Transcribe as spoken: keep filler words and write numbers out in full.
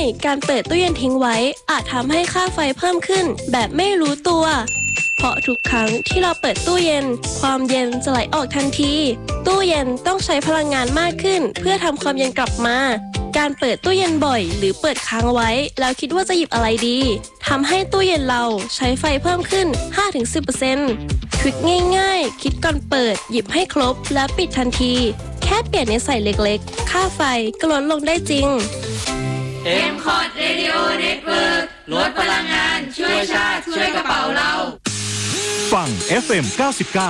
การเปิดตู้เย็นทิ้งไว้อาจทำให้ค่าไฟเพิ่มขึ้นแบบไม่รู้ตัวเพราะทุกครั้งที่เราเปิดตู้เย็นความเย็นจะไหลออกทันทีตู้เย็นต้องใช้พลังงานมากขึ้นเพื่อทำความเย็นกลับมาการเปิดตู้เย็นบ่อยหรือเปิดค้างไว้แล้วคิดว่าจะหยิบอะไรดีทำให้ตู้เย็นเราใช้ไฟเพิ่มขึ้น ห้าถึงสิบเปอร์เซ็นต์ ทริคง่ายๆคิดก่อนเปิดหยิบให้ครบแล้วปิดทันทีแค่เปลี่ยนนิสัยเล็กๆค่าไฟก็ลดลงได้จริงเอ็ม คอท Radio Network ลดพลังงานช่วยชาติช่วยกระเป๋าเราฟัง เอฟ เอ็ม เก้าสิบเก้า